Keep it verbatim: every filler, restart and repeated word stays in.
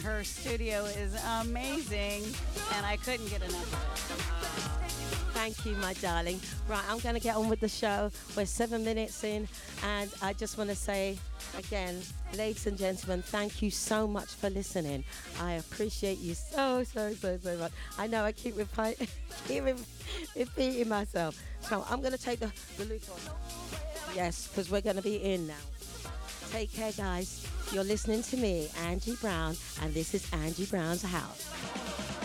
Her studio is amazing, and I couldn't get enough of it. Thank you, my darling. Right, I'm going to get on with the show. We're seven minutes in, and I just want to say again, ladies and gentlemen, thank you so much for listening. I appreciate you so, so, so, so much. I know I keep, repi- keep re- repeating myself. So I'm going to take the, the loop on. Yes, because we're going to be in now. Take care, guys. You're listening to me, Angie Brown, and this is Angie Brown's House.